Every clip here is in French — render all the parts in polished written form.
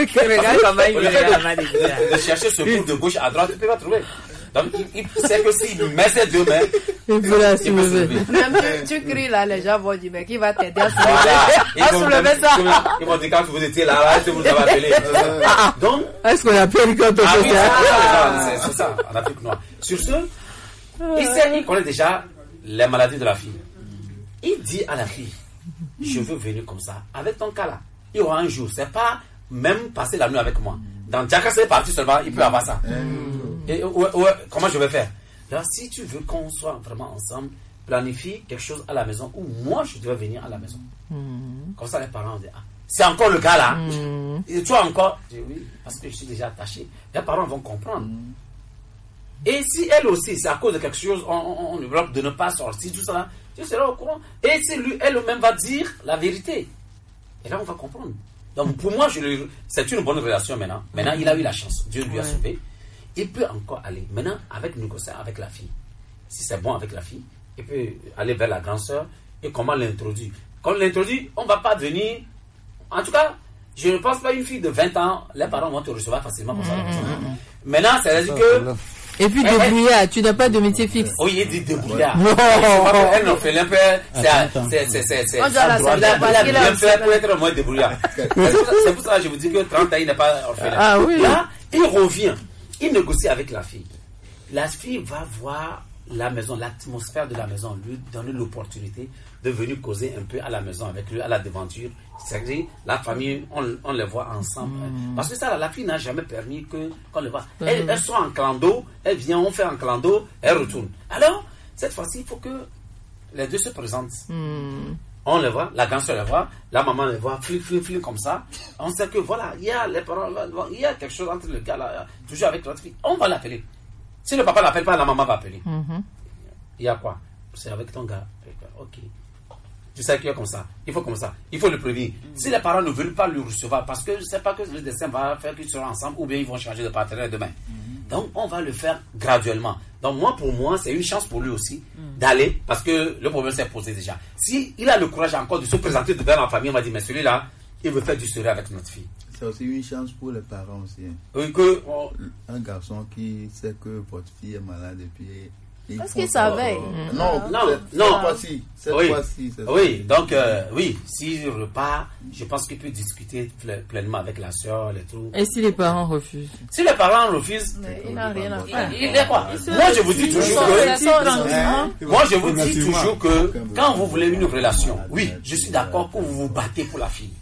Regarde comment il est la main de chercher secours de gauche à droite, tu ne peux pas trouver. Donc, il sait que s'il met ses deux mains, il peut la soulever. Même tu cries là, les gens vont dire, mais qui va t'aider à soulever, à soulever ça? Ils vont dire, quand vous étiez là, est-ce que vous avez appelé? Donc, est-ce qu'on appelle quand on fait ça? C'est ça, en Afrique noire. Sur ce, il connaît déjà les maladies de la fille. Il dit à la fille, je veux venir comme ça. Avec ton cas là, il y aura un jour, c'est pas même passer la nuit avec moi. Dans Djaka, c'est parti seulement, il peut avoir ça. Et, comment je vais faire? Là, si tu veux qu'on soit vraiment ensemble, planifie quelque chose à la maison où moi je devais venir à la maison. Comme ça, les parents disent, c'est encore le cas là. Et toi encore? Je dis oui, parce que je suis déjà attaché. Les parents vont comprendre. Et si elle aussi, c'est à cause de quelque chose, on lui bloque de ne pas sortir, tout ça, tu seras au courant. Et c'est lui, elle-même va dire la vérité. Et là, on va comprendre. Donc, pour moi, c'est une bonne relation maintenant. Maintenant, il a eu la chance. Dieu lui a sauvé. Il peut encore aller. Maintenant, avec négocier avec la fille. Si c'est bon avec la fille, il peut aller vers la grande sœur. Et comment l'introduire? Quand on l'introduit, on ne va pas venir. En tout cas, je ne pense pas une fille de 20 ans, les parents vont te recevoir facilement pour ça. Maintenant, c'est-à-dire que. Et puis débrouillard, tu n'as pas de métier fixe. Oui, il dit débrouillard. Elle n'en fait l'un peu. C'est bien fait pour être moins débrouillard. C'est pour ça que je vous dis que 30 ans, il n'est pas orphelin. Ah oui. Là, il revient. Il négocie avec la fille. La fille va voir la maison, l'atmosphère de la maison, lui donner l'opportunité de venir causer un peu à la maison avec lui, à la devanture. C'est-à-dire, la famille, on les voit ensemble. Parce que ça, la fille n'a jamais permis qu'on les voit. Elles sont en clando, elle vient, on fait en clando, elle retourne. Alors, cette fois-ci, il faut que les deux se présentent. On les voit, la grand-sœur les voit, la maman les voit, fling, comme ça. On sait que voilà, il y a les parents, il y a quelque chose entre le gars là, toujours avec l'autre fille. On va l'appeler. Si le papa ne l'appelle pas, la maman va appeler. Il y a quoi? C'est avec ton gars. Ok. Tu sais qu'il y a comme ça. Il faut comme ça. Il faut le prévenir. Si les parents ne veulent pas le recevoir, parce que je ne sais pas que le destin va faire qu'ils seront ensemble, ou bien ils vont changer de partenaire demain. Donc, on va le faire graduellement. Donc, pour moi, c'est une chance pour lui aussi d'aller, parce que le problème s'est posé déjà. S'il a le courage encore de se présenter devant la famille, on va dire, mais celui-là, il veut faire du sérieux avec notre fille. C'est aussi une chance pour les parents aussi. Oui, un garçon qui sait que votre fille est malade et puis... Parce qu'il savait. Non. Cette fois-ci. Oui, donc, oui, s'il repart, je pense qu'il peut discuter pleinement avec la soeur, les trucs. Et si les parents refusent? Si les parents refusent, il n'a rien à faire. Il est quoi? Moi, je vous dis toujours que quand vous voulez une relation, oui, je suis d'accord que vous vous battez pour la fille.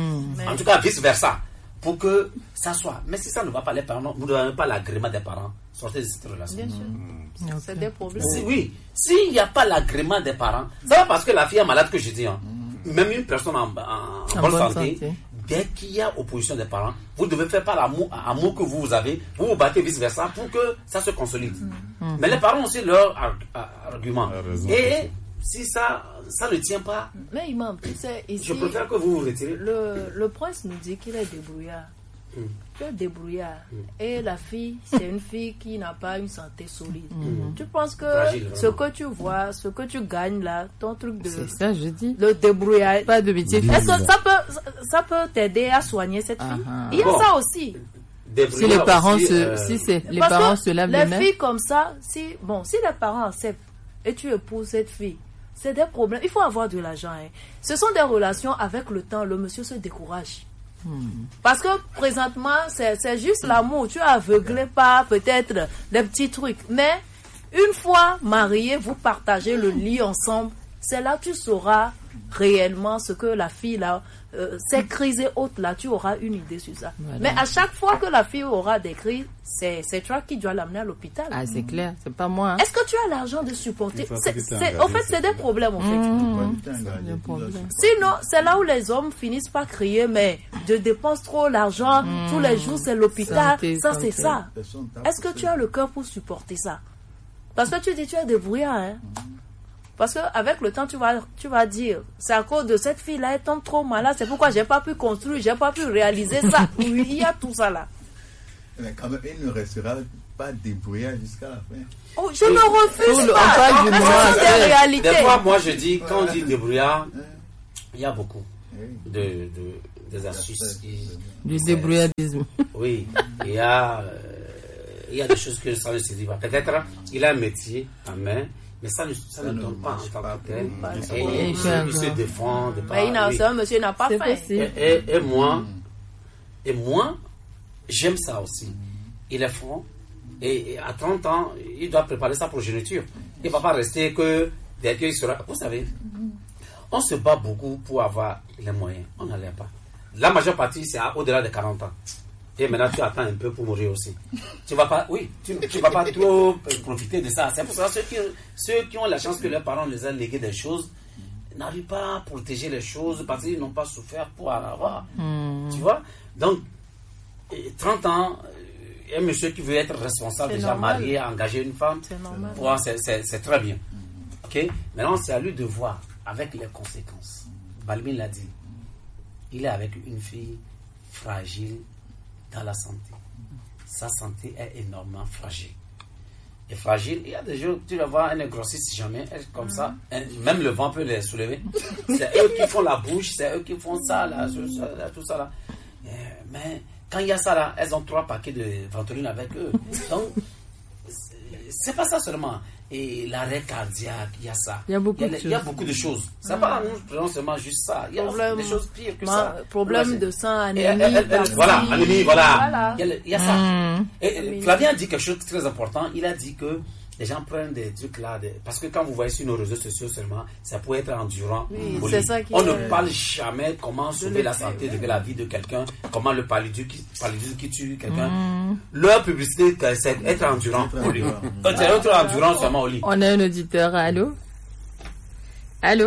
En tout cas, vice-versa. Pour que ça soit. Mais si ça ne va pas, les parents, vous n'avez pas l'agrément des parents, sortez de cette relation. Bien sûr. C'est des problèmes. Oui. S'il n'y a pas l'agrément des parents, ça va parce que la fille est malade que je dis. Même une personne en bonne santé, dès qu'il y a opposition des parents, vous devez faire par l'amour que vous avez, vous vous battez vice-versa pour que ça se consolide. Mais les parents ont aussi leur argument. Et si ça ne tient pas, mais imam, tu sais, ici, je préfère que vous vous retirez. Le prince nous dit qu'il est débrouillard. Tu es débrouillard. Et la fille, c'est une fille qui n'a pas une santé solide. Tu penses que fragile, ce que tu vois, ce que tu gagnes là, ton truc de... C'est ça, je dis. Le débrouillard. Pas de métier. Est-ce que ça peut t'aider à soigner cette fille? Il y a ça aussi. Si les parents les parents se lavent les mains. Les filles comme ça, si les parents acceptent et tu épouses cette fille, c'est des problèmes. Il faut avoir de l'argent. Ce sont des relations avec le temps. Le monsieur se décourage. Parce que présentement, c'est juste l'amour. Tu es aveuglé par peut-être des petits trucs. Mais une fois marié, vous partagez le lit ensemble. C'est là que tu sauras réellement ce que la fille là, ces crises et autres là, tu auras une idée sur ça. Voilà. Mais à chaque fois que la fille aura des crises, c'est toi qui dois l'amener à l'hôpital. Ah, c'est clair, c'est pas moi. Est-ce que tu as l'argent de supporter? En fait, c'est des problèmes en fait. Sinon, c'est là où les hommes finissent par crier, mais je dépense trop l'argent, tous les jours c'est l'hôpital, c'est ça. Est-ce que tu as le cœur pour supporter ça? Parce que tu dis tu es débrouillard, hein. Parce qu'avec le temps, tu vas dire, c'est à cause de cette fille-là, elle tombe trop malade, c'est pourquoi j'ai pas pu construire, j'ai pas pu réaliser ça. Oui, il y a tout ça là. Mais quand même, il ne restera pas débrouillard jusqu'à la fin. Oh, je ne refuse pas. C'est des réalités. Des fois, moi je dis, quand on dit débrouillard, il y a beaucoup de des astuces. Du débrouillardisme. Oui, il y a des choses que ça ne se dit pas. Peut-être il a un métier en main, mais ça ne donne pas en tant que tel. Et il se défend. Ce monsieur n'a pas fait. Et moi, j'aime ça aussi. Il est franc. Et à 30 ans, il doit préparer sa progéniture. Il ne va pas rester que dès qu'il sera. Vous savez, on se bat beaucoup pour avoir les moyens. On n'en a pas. La majeure partie, c'est au-delà de 40 ans. Et maintenant, tu attends un peu pour mourir aussi. Tu vas pas trop profiter de ça. C'est pour ça que ceux qui ont la chance que leurs parents les aient légué des choses n'arrivent pas à protéger les choses parce qu'ils n'ont pas souffert pour en avoir. Tu vois? Donc, 30 ans, un monsieur qui veut être responsable, déjà normal. Marié, engager une femme, c'est très bien. Ok? Maintenant, c'est à lui de voir avec les conséquences. Balbin l'a dit. Il est avec une fille fragile dans la santé. Sa santé est énormément fragile. Et fragile, il y a des jours, tu la vois, elle ne grossit jamais, elle comme ça, même le vent peut les soulever. C'est eux qui font la bouche, c'est eux qui font ça, là, tout ça là. Mais quand il y a ça là, elles ont 3 paquets de Ventoline avec eux. Donc, c'est pas ça seulement. Et l'arrêt cardiaque, il y a ça. Il y a beaucoup de choses. C'est pas nous prenons seulement juste ça. Il y a des choses pires que ça. Problème de sang, anémie. Anémie, voilà. Il y a ça. Et Flavien a dit quelque chose de très important. Il a dit que les gens prennent des trucs là. Parce que quand vous voyez sur nos réseaux sociaux seulement, ça peut être endurant. Oui, c'est ça on ne parle jamais comment sauver la santé, de la vie de quelqu'un, comment le paludisme qui tue quelqu'un. Leur publicité, c'est être endurant au lit. C'est être endurant seulement au lit. On a un auditeur. Allô? Allô?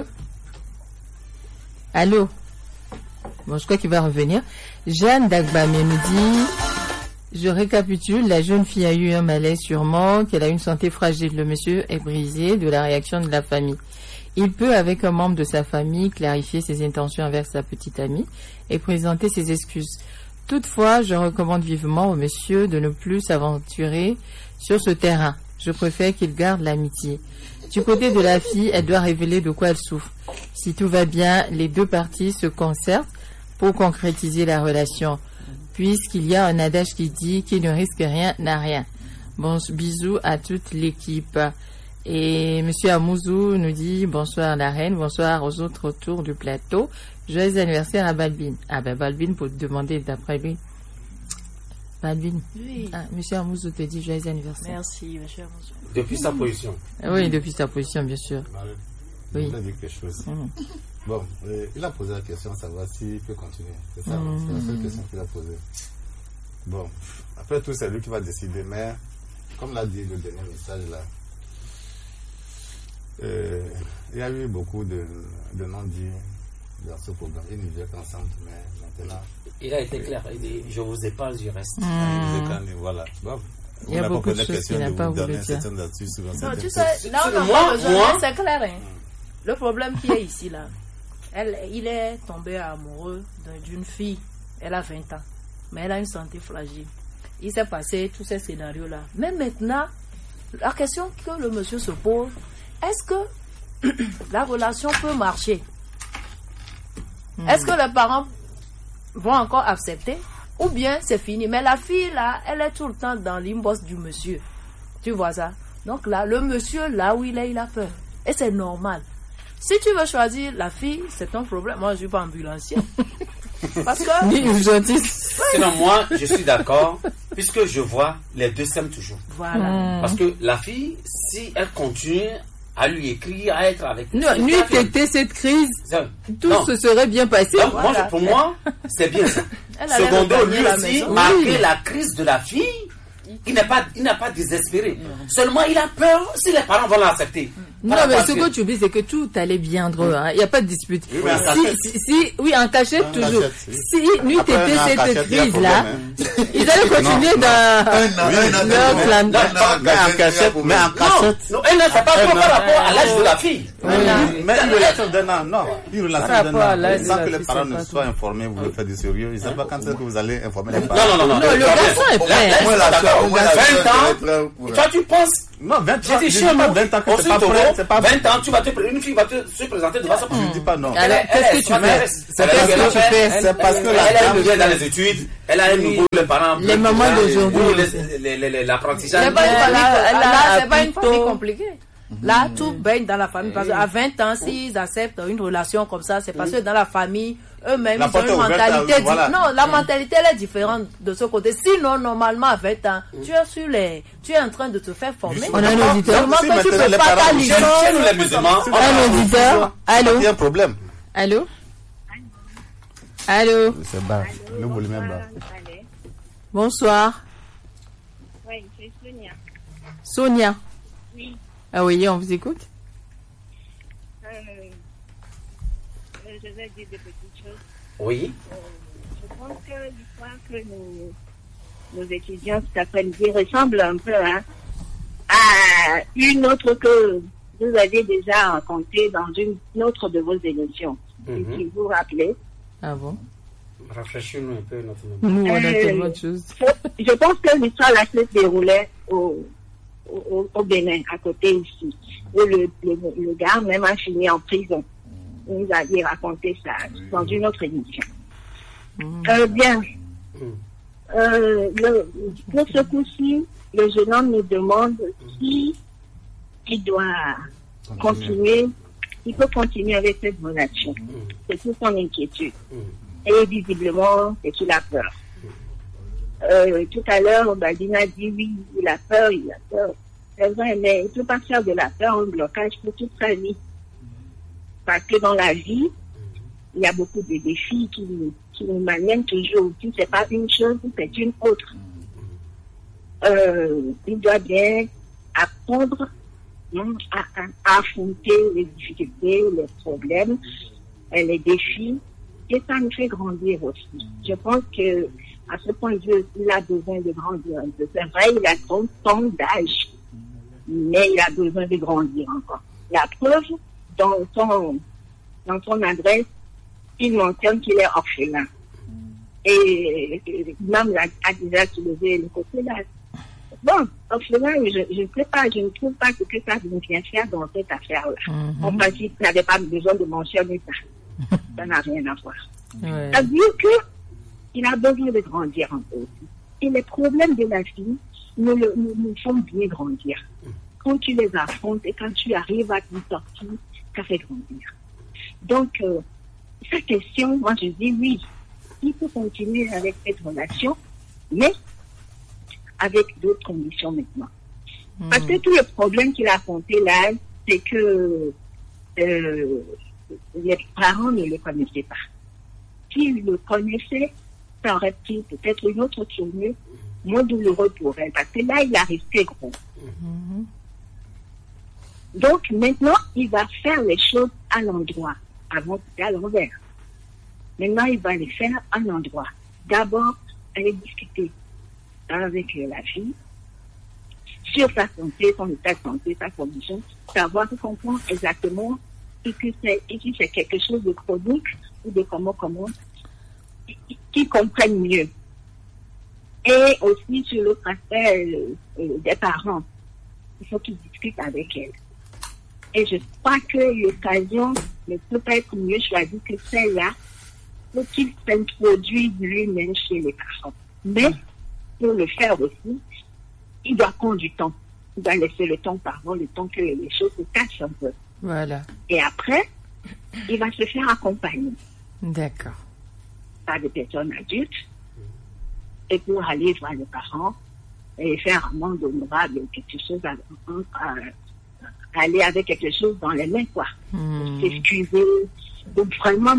Allô? Bon, je crois qu'il va revenir. Jeanne Dagbamé nous dit... Je récapitule, la jeune fille a eu un malaise sûrement, qu'elle a une santé fragile. Le monsieur est brisé de la réaction de la famille. Il peut, avec un membre de sa famille, clarifier ses intentions envers sa petite amie et présenter ses excuses. Toutefois, je recommande vivement au monsieur de ne plus s'aventurer sur ce terrain. Je préfère qu'il garde l'amitié. Du côté de la fille, elle doit révéler de quoi elle souffre. Si tout va bien, les 2 parties se concertent pour concrétiser la relation. Puisqu'il y a un adage qui dit qu'il ne risque rien n'a rien. Bon, bisous à toute l'équipe. Et Monsieur Amouzou nous dit bonsoir la reine, bonsoir aux autres autour du plateau. Joyeux anniversaire à Balbin. Ah ben Balbin pour te demander d'après lui. Balbin. Oui. Ah, Monsieur Amouzou te dit joyeux anniversaire. Merci, Monsieur Amouzou. Depuis sa position. Oui, depuis sa position, bien sûr. Oui. Je vais dire quelque chose. Bon, il a posé la question, savoir s'il peut continuer. C'est ça, c'est la seule question qu'il a posée. Bon, après tout, c'est lui qui va décider, mais comme l'a dit le dernier message là, il y a eu beaucoup de non-dits dans ce programme. Ils ne viennent qu'ensemble, mais maintenant... Il a été clair, il dit, je vous épargne du reste. Voilà. Bon. Il y a beaucoup de choses qu'il n'a pas voulu dire. Non, tu sais, là, on n'a pas besoin, c'est clair. Hein. Le problème qui est ici, là, il est tombé amoureux d'une fille. Elle a 20 ans, mais elle a une santé fragile. Il s'est passé tous ces scénarios-là. Mais maintenant, la question que le monsieur se pose, est-ce que la relation peut marcher? Est-ce que les parents vont encore accepter? Ou bien c'est fini? Mais la fille, là, elle est tout le temps dans l'inbox du monsieur. Tu vois ça? Donc là, le monsieur, là où il est, il a peur. Et c'est normal. Si tu veux choisir la fille, c'est ton problème. Moi, je ne suis pas ambulancier. Parce que... Sinon, moi, je suis d'accord, puisque je vois, les 2 s'aiment toujours. Voilà. Parce que la fille, si elle continue à lui écrire, à être avec lui... Non, lui, c'était cette crise, tout se serait bien passé. Donc, voilà. Pour moi, c'est bien ça. Secondo, lui aussi, malgré la crise de la fille, il n'a pas désespéré. Seulement, il a peur si les parents vont l'accepter. Non, mais ce que tu dis, c'est que tout allait bien entre eux. Il n'y a pas de dispute. Oui, en cachette, toujours. Si lui, t'étais cette crise-là, ils allaient continuer dans leur plan. Mais en cachette. Non, elle ne fait pas trop par rapport à l'âge de la fille. Mais une relation d'un an, non. Une relation d'un an. Sans que les parents ne soient informés, vous le faites du sérieux. Ils ne savent pas quand est-ce que vous allez informer les parents. Non. Non, le garçon est prêt. 20 ans. Toi, tu penses Non, 20 ans. J'ai dit, Je chez dis pas nous, 20 ans que au c'est pas Sud-Togo, prêt, c'est pas 20 ans, une fille va se présenter devant sa Je dis pas non. Alors, qu'est-ce que tu fais? C'est parce que elle a dame- une dans les études, elle a un nouveau, les parents. Les mamans d'aujourd'hui. L'apprentissage. C'est pas une famille, Là, là, c'est pas une plutôt- famille compliquée. Là, tout baigne dans la famille. Parce qu'à 20 ans, s'ils acceptent une relation comme ça, c'est parce que dans la famille, eux-mêmes, La ils ont porte est une ouverte mentalité. à- voilà. Non, la mentalité, elle est différente de ce côté. Sinon, normalement, à 20 ans, tu es en train de te faire former. On a un auditeur. Seulement Si que tu maintenant peux les pas parents- ta Chez licence. nous, les musulmans, Un auditeur. Allô? Il y a un problème. Allô? Allô? C'est bas. Le volume est bas. Bonsoir. Oui, c'est Sonia. Sonia. Oui. Ah oui, on vous écoute. Je vais dire des petites choses. Oui. Je pense que l'histoire que nos étudiants cet après-midi ressemble un peu à une autre que vous avez déjà racontée dans une autre de vos émissions. Si vous vous rappelez. Ah bon? Rafraîchis-nous un peu notre nom. Nous, on a tellement de choses. Je pense que l'histoire là se déroulait au Bénin, à côté ici. Où le gars même a fini en prison. Vous nous aviez raconté ça dans une autre émission. Bien. Pour ce coup-ci, le jeune homme nous demande si il doit continuer, il peut continuer avec cette relation. C'est toute son inquiétude. Et visiblement, c'est qu'il a peur. Tout à l'heure, Baldine a dit oui, il a peur. C'est vrai, mais il ne peut pas faire de la peur un blocage pour toute sa vie. Parce que dans la vie, il y a beaucoup de défis qui nous malmènent toujours. Si ce n'est pas une chose, c'est une autre. Il doit bien apprendre à affronter les difficultés, les problèmes, les défis. Et ça nous fait grandir aussi. Je pense que à ce point de vue, il a besoin de grandir un peu. C'est vrai, il a 30 ans d'âge, mais il a besoin de grandir encore. La preuve, dans son adresse, il mentionne qu'il est orphelin. Et l'imam a déjà soulevé le côté là. Bon, orphelin, je ne sais pas, je ne trouve pas que ça vient faire dans cette affaire-là. En principe, il n'avait pas besoin de mentionner ça. Ça n'a rien à voir. Ouais. Ça veut dire qu'il a besoin de grandir un peu aussi. Et les problèmes de la vie nous font bien grandir. Quand tu les affrontes et quand tu arrives à t'en sortir, ça fait grandir. Donc, sa question, moi je dis oui, il faut continuer avec cette relation, mais avec d'autres conditions maintenant. Parce que tout le problème qu'il a affronté là, c'est que les parents ne le connaissaient pas. S'ils le connaissaient, ça aurait pris peut-être une autre tournure moins douloureuse pour elle. Parce que là, il a resté gros. Donc maintenant, il va faire les choses à l'endroit. Avant, c'était à l'envers. Maintenant, il va les faire à l'endroit. D'abord, aller discuter avec la fille sur sa santé, son état de santé, sa condition, savoir comprendre exactement et si c'est quelque chose de chronique ou de comment, qu'ils comprennent mieux. Et aussi sur l'autre aspect des parents, il faut qu'ils discutent avec elle. Et je crois que l'occasion ne peut pas être mieux choisie que celle-là pour qu'il s'introduise lui-même chez les parents. Mais pour le faire aussi, il doit prendre du temps. Il doit laisser le temps parlant, le temps que les choses se cachent un peu. Voilà. Et après, il va se faire accompagner D'accord. par des personnes adultes et pour aller voir les parents et faire un monde honorable, quelque chose aller avec quelque chose dans les mains, quoi. S'excuser, donc vraiment